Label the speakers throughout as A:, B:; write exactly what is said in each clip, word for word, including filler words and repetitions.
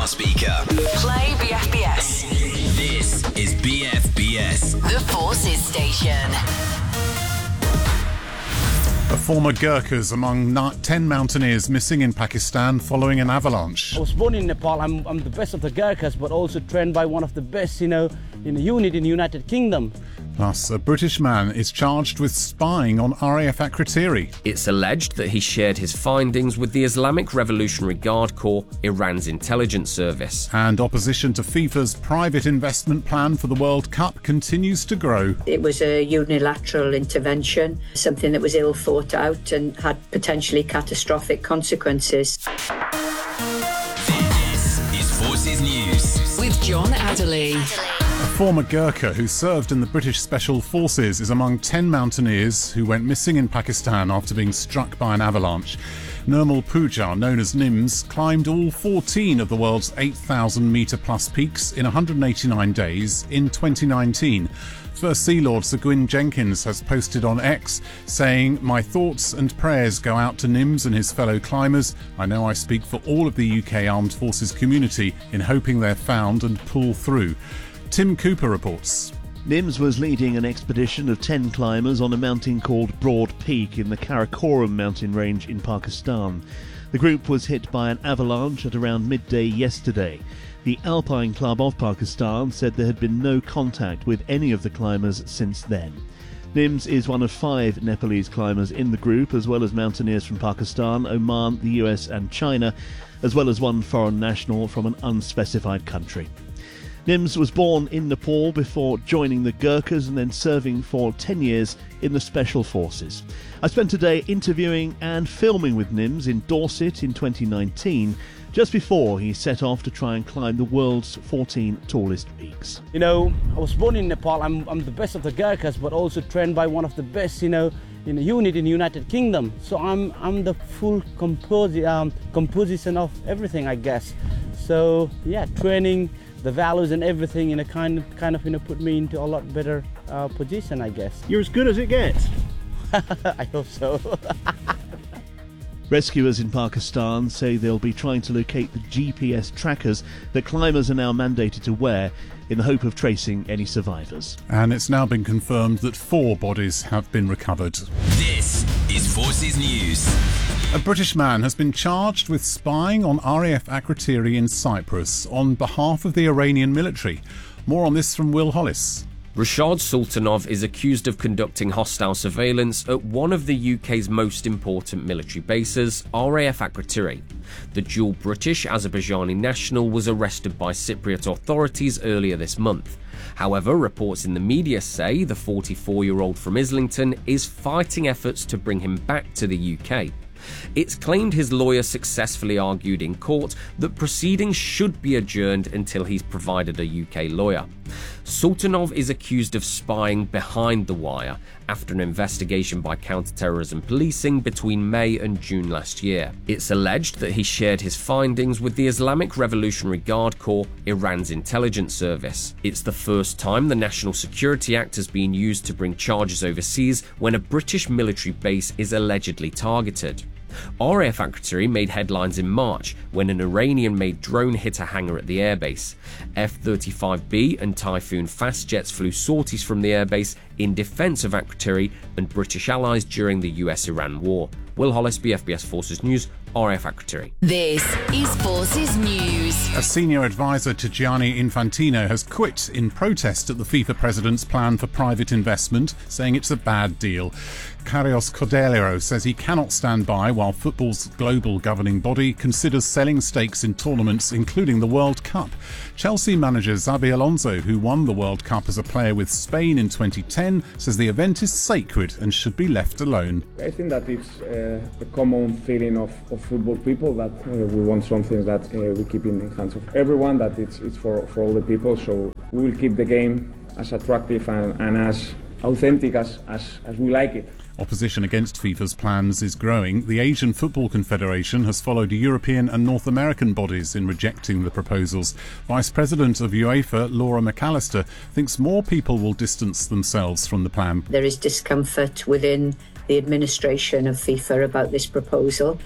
A: smart speaker.
B: Play B F B S.
A: This is B F B S.
B: The Forces Station.
C: A former Gurkhas among ten mountaineers missing in Pakistan following an avalanche.
D: I was born in Nepal. I'm, I'm the best of the Gurkhas, but also trained by one of the best, you know, in the unit in the United Kingdom.
C: Plus, a British man is charged with spying on R A F Akrotiri.
E: It's alleged that he shared his findings with the Islamic Revolutionary Guard Corps, Iran's intelligence service.
C: And opposition to FIFA's private investment plan for the World Cup continues to grow.
F: It was a unilateral intervention, something that was ill thought out and had potentially catastrophic consequences.
A: This is Forces News
B: with John Adderley.
C: A former Gurkha who served in the British Special Forces is among ten mountaineers who went missing in Pakistan after being struck by an avalanche. Nirmal Pooja, known as Nims, climbed all fourteen of the world's eight thousand metre plus peaks in one hundred eighty-nine days in twenty nineteen. First Sea Lord Sir Gwyn Jenkins has posted on X saying, "My thoughts and prayers go out to Nims and his fellow climbers. I know I speak for all of the U K Armed Forces community in hoping they're found and pull through." Tim Cooper reports.
G: Nims was leading an expedition of ten climbers on a mountain called Broad Peak in the Karakoram mountain range in Pakistan. The group was hit by an avalanche at around midday yesterday. The Alpine Club of Pakistan said there had been no contact with any of the climbers since then. Nims is one of five Nepalese climbers in the group, as well as mountaineers from Pakistan, Oman, the U S and China, as well as one foreign national from an unspecified country. Nims was born in Nepal before joining the Gurkhas and then serving for ten years in the Special Forces. I spent a day interviewing and filming with Nims in Dorset in twenty nineteen, just before he set off to try and climb the world's fourteen tallest peaks.
D: You know, I was born in Nepal. I'm, I'm the best of the Gurkhas, but also trained by one of the best, you know, in the unit in the United Kingdom. So I'm I'm the full composi- um, composition of everything, I guess. So yeah, training, the values and everything, you know, kind of, kind of, you know, put me into a lot better uh, position, I guess.
G: You're as good as it gets.
D: I hope so.
G: Rescuers in Pakistan say they'll be trying to locate the G P S trackers that climbers are now mandated to wear in the hope of tracing any survivors.
C: And it's now been confirmed that four bodies have been recovered.
A: This is Forces News.
C: A British man has been charged with spying on R A F Akrotiri in Cyprus on behalf of the Iranian military. More on this from Will Hollis.
E: Rashad Sultanov is accused of conducting hostile surveillance at one of the U K's most important military bases, R A F Akrotiri. The dual British-Azerbaijani national was arrested by Cypriot authorities earlier this month. However, reports in the media say the forty-four-year-old from Islington is fighting efforts to bring him back to the U K. It's claimed his lawyer successfully argued in court that proceedings should be adjourned until he's provided a U K lawyer. Sultanov is accused of spying behind the wire after an investigation by counter-terrorism policing between May and June last year. It's alleged that he shared his findings with the Islamic Revolutionary Guard Corps, Iran's intelligence service. It's the first time the National Security Act has been used to bring charges overseas when a British military base is allegedly targeted. R A F Akrotiri made headlines in March when an Iranian-made drone hit a hangar at the airbase. F thirty-five B and Typhoon fast jets flew sorties from the airbase in defence of Akrotiri and British allies during the U S-Iran war. Will Hollis, B F B S Forces News, R A F Akrotiri.
B: This is Forces News.
C: A senior advisor to Gianni Infantino has quit in protest at the FIFA president's plan for private investment, saying it's a bad deal. Carlos Cordeiro says he cannot stand by while football's global governing body considers selling stakes in tournaments, including the World Cup. Chelsea manager Xabi Alonso, who won the World Cup as a player with Spain in twenty ten, says the event is sacred and should be left alone.
H: I think that it's uh, a common feeling of, of football people that uh, we want something that uh, we keep in the hands of everyone, that it's, it's for, for all the people, so we will keep the game as attractive and, and as authentic as, as, as we like it.
C: Opposition against FIFA's plans is growing. The Asian Football Confederation has followed European and North American bodies in rejecting the proposals. Vice President of UEFA, Laura McAllister, thinks more people will distance themselves from the plan.
F: There is discomfort within the administration of FIFA about this proposal.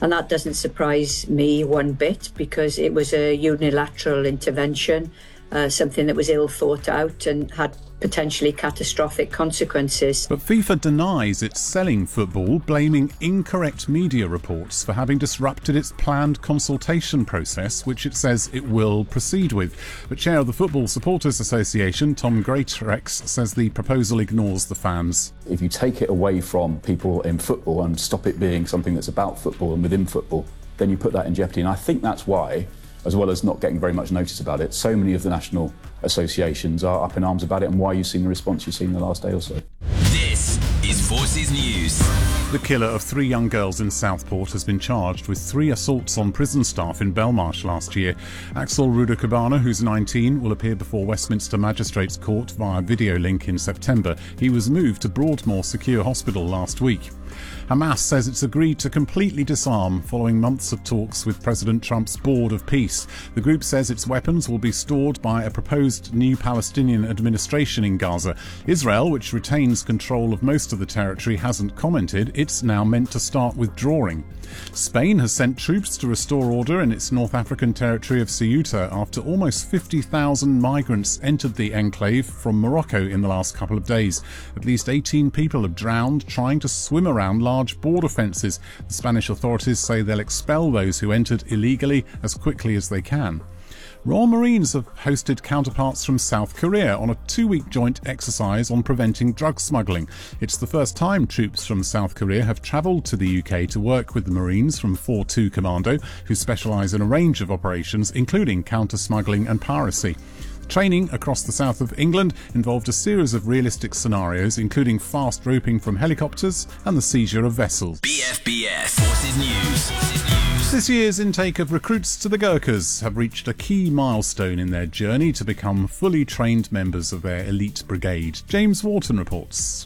F: And that doesn't surprise me one bit, because it was a unilateral intervention, uh, something that was ill thought out and had potentially catastrophic consequences.
C: But FIFA denies it's selling football, blaming incorrect media reports for having disrupted its planned consultation process, which it says it will proceed with. But chair of the Football Supporters Association, Tom Greatorex, says the proposal ignores the fans.
I: If you take it away from people in football and stop it being something that's about football and within football, then you put that in jeopardy. And I think that's why, as well as not getting very much notice about it, so many of the national associations are up in arms about it, and why you've seen the response you've seen in the last day or so.
A: This is Forces News.
C: The killer of three young girls in Southport has been charged with three assaults on prison staff in Belmarsh last year. Axel Rudakubana, who's nineteen, will appear before Westminster Magistrates Court via video link in September. He was moved to Broadmoor Secure Hospital last week. Hamas says it's agreed to completely disarm following months of talks with President Trump's Board of Peace. The group says its weapons will be stored by a proposed new Palestinian administration in Gaza. Israel, which retains control of most of the territory, hasn't commented. It's now meant to start withdrawing. Spain has sent troops to restore order in its North African territory of Ceuta after almost fifty thousand migrants entered the enclave from Morocco in the last couple of days. At least eighteen people have drowned trying to swim around large border fences. The Spanish authorities say they'll expel those who entered illegally as quickly as they can. Royal Marines have hosted counterparts from South Korea on a two-week joint exercise on preventing drug smuggling. It's the first time troops from South Korea have travelled to the U K to work with the Marines from four two Commando, who specialise in a range of operations, including counter-smuggling and piracy. Training across the south of England involved a series of realistic scenarios, including fast roping from helicopters and the seizure of vessels.
A: B F B S Forces News. Forces News.
C: This year's intake of recruits to the Gurkhas have reached a key milestone in their journey to become fully trained members of their elite brigade. James Wharton reports.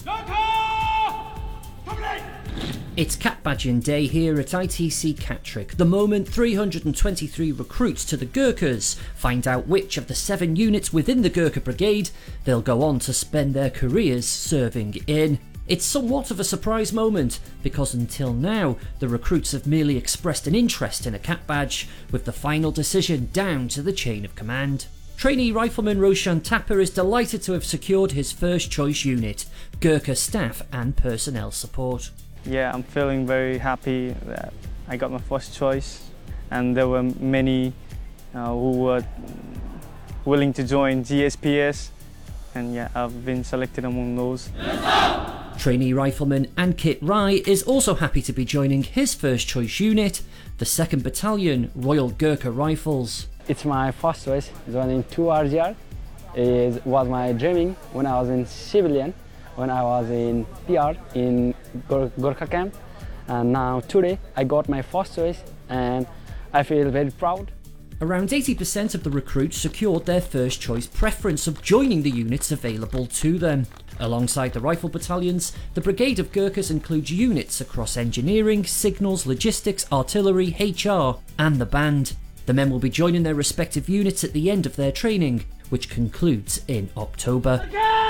J: It's Cap Badging Day here at I T C Catterick, the moment three hundred twenty-three recruits to the Gurkhas find out which of the seven units within the Gurkha Brigade they'll go on to spend their careers serving in. It's somewhat of a surprise moment, because until now the recruits have merely expressed an interest in a Cap badge, with the final decision down to the chain of command. Trainee Rifleman Roshan Tapper is delighted to have secured his first choice unit, Gurkha Staff and Personnel Support.
K: Yeah, I'm feeling very happy that I got my first choice, and there were many uh, who were willing to join G S P S, and yeah, I've been selected among those.
J: Trainee Rifleman Ankit Rai is also happy to be joining his first choice unit, the second Battalion Royal Gurkha Rifles.
L: It's my first choice, joining two R G R. It was my dreaming when I was in civilian, when I was in P R in Gur Gurkha camp, and now today I got my first choice and I feel very proud.
J: Around eighty percent of the recruits secured their first choice preference of joining the units available to them. Alongside the rifle battalions, the Brigade of Gurkhas includes units across engineering, signals, logistics, artillery, H R and the band. The men will be joining their respective units at the end of their training, which concludes in October.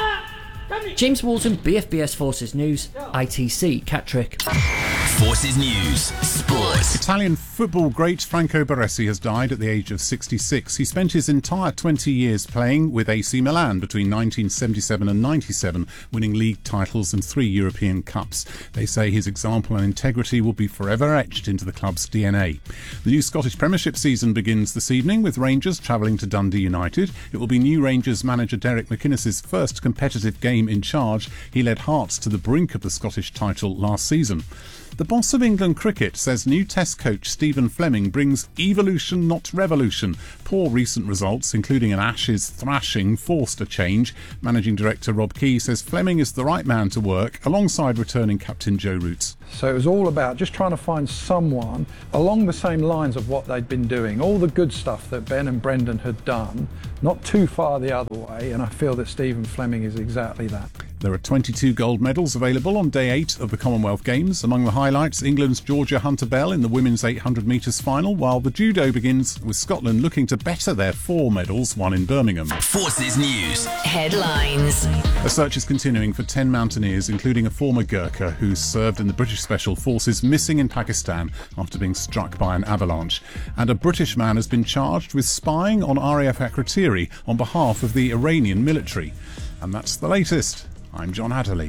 J: James Walton, B F B S Forces News, I T C Catterick.
A: Forces News. Sports.
C: Italian football great Franco Baresi has died at the age of sixty-six. He spent his entire twenty years playing with A C Milan between nineteen seventy-seven and ninety-seven, winning league titles and three European Cups. They say his example and integrity will be forever etched into the club's D N A. The new Scottish Premiership season begins this evening with Rangers travelling to Dundee United. It will be new Rangers manager Derek McInnes's first competitive game in charge. He led Hearts to the brink of the Scottish title last season. The boss of England cricket says new Test coach Stephen Fleming brings evolution, not revolution. Poor recent results, including an Ashes thrashing, forced a change. Managing Director Rob Key says Fleming is the right man to work, alongside returning captain Joe Root.
M: So it was all about just trying to find someone along the same lines of what they'd been doing, all the good stuff that Ben and Brendan had done, not too far the other way, and I feel that Stephen Fleming is exactly that.
C: There are twenty-two gold medals available on day eight of the Commonwealth Games. Among the highlights, England's Georgia Hunter-Bell in the women's eight hundred metres final, while the judo begins with Scotland looking to better their four medals won in Birmingham.
A: Forces News.
B: Headlines.
C: A search is continuing for ten mountaineers, including a former Gurkha who served in the British Special Forces, missing in Pakistan after being struck by an avalanche. And a British man has been charged with spying on R A F Akrotiri on behalf of the Iranian military. And that's the latest. I'm John Adderley.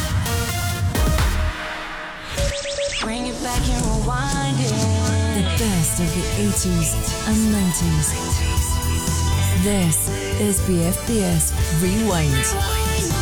N: Bring it back and rewind it. The best of the eighties and nineties. This is B F B S Rewind.